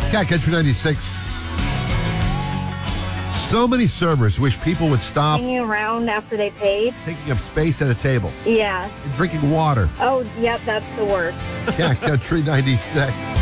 Cat Country 96. So many servers wish people would stop Hanging around after they paid. taking up space at a table Yeah. and drinking water. Oh, yep, that's the worst. Cat Country 96.